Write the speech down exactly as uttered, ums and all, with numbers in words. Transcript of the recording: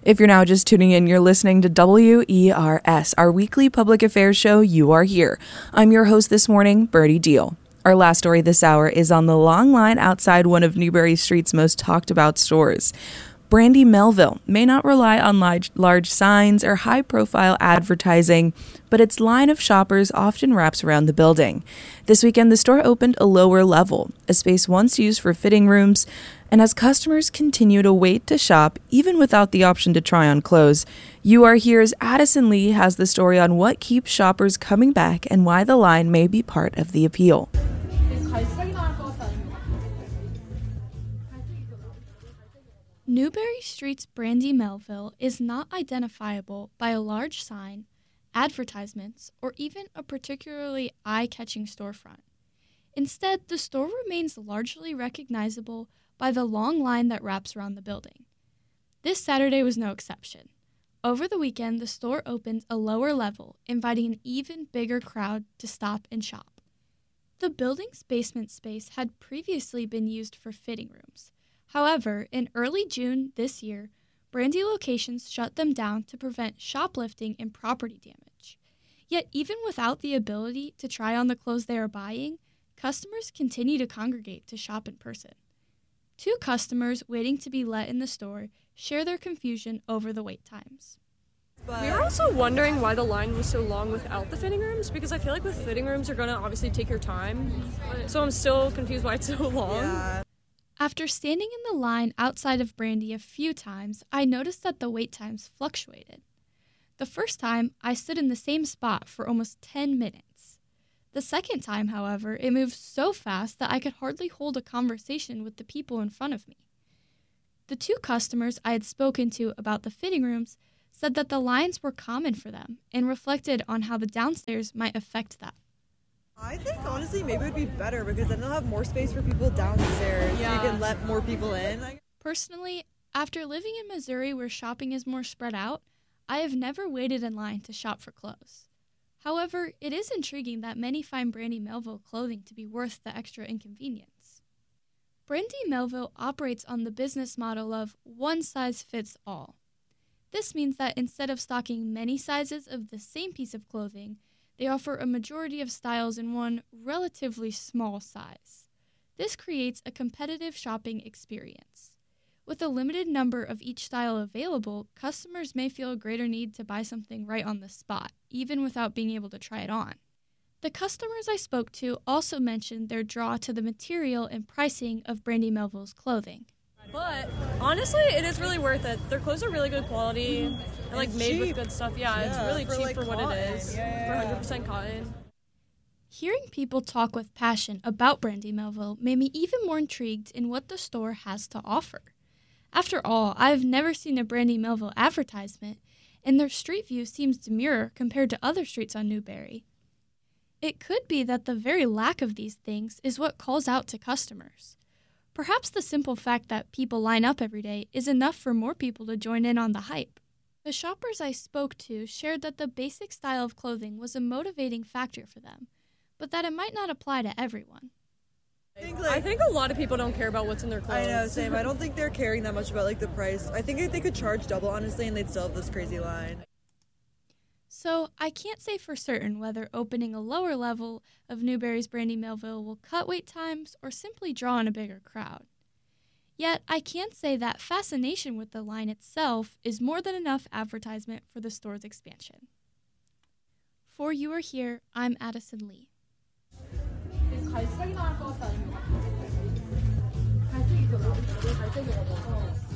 If you're now just tuning in, you're listening to W E R S, our weekly public affairs show, You Are Here. I'm your host this morning, Birdie Deal. Our last story this hour is on the long line outside one of Newbury Street's most talked about stores. Brandy Melville may not rely on large, large signs or high-profile advertising, but its line of shoppers often wraps around the building. This weekend, the store opened a lower level, a space once used for fitting rooms, and as customers continue to wait to shop, even without the option to try on clothes, You Are Here's Addison Lee has the story on what keeps shoppers coming back and why the line may be part of the appeal. Newbury Street's Brandy Melville is not identifiable by a large sign, advertisements, or even a particularly eye-catching storefront. Instead, the store remains largely recognizable by the long line that wraps around the building. This Saturday was no exception. Over the weekend, the store opened a lower level, inviting an even bigger crowd to stop and shop. The building's basement space had previously been used for fitting rooms. However, in early June this year, Brandy locations shut them down to prevent shoplifting and property damage. Yet even without the ability to try on the clothes they are buying, customers continue to congregate to shop in person. Two customers waiting to be let in the store share their confusion over the wait times. But we were also wondering why the line was so long without the fitting rooms, because I feel like with fitting rooms, you're going to obviously take your time. So I'm still confused why it's so long. Yeah. After standing in the line outside of Brandy a few times, I noticed that the wait times fluctuated. The first time, I stood in the same spot for almost ten minutes. The second time, however, it moved so fast that I could hardly hold a conversation with the people in front of me. The two customers I had spoken to about the fitting rooms said that the lines were common for them and reflected on how the downstairs might affect that. I think, honestly, maybe it would be better because then they'll have more space for people downstairs. Yeah. So you can let more people in. Personally, after living in Missouri where shopping is more spread out, I have never waited in line to shop for clothes. However, it is intriguing that many find Brandy Melville clothing to be worth the extra inconvenience. Brandy Melville operates on the business model of one size fits all. This means that instead of stocking many sizes of the same piece of clothing, they offer a majority of styles in one relatively small size. This creates a competitive shopping experience. With a limited number of each style available, customers may feel a greater need to buy something right on the spot, even without being able to try it on. The customers I spoke to also mentioned their draw to the material and pricing of Brandy Melville's clothing. But honestly, it is really worth it. Their clothes are really good quality and like It's made cheap. with good stuff. Yeah, Yeah, it's really for, cheap like, for what cotton. it is. Yeah, yeah, For one yeah. hundred percent cotton. Hearing people talk with passion about Brandy Melville made me even more intrigued in what the store has to offer. After all, I have never seen a Brandy Melville advertisement, and their street view seems demure compared to other streets on Newbury. It could be that the very lack of these things is what calls out to customers. Perhaps the simple fact that people line up every day is enough for more people to join in on the hype. The shoppers I spoke to shared that the basic style of clothing was a motivating factor for them, but that it might not apply to everyone. I think, I like, think a lot of people don't care about what's in their clothes. I know, same. I don't think they're caring that much about like the price. I think they could charge double, honestly, and they'd still have this crazy line. So I can't say for certain whether opening a lower level of Newbury's Brandy Melville will cut wait times or simply draw in a bigger crowd. Yet I can say that fascination with the line itself is more than enough advertisement for the store's expansion. For You Are Here, I'm Addison Lee. 갈색이 나올 것 같지 않은 것 같아. 갈색이 더 나아. 갈색이 더 나아.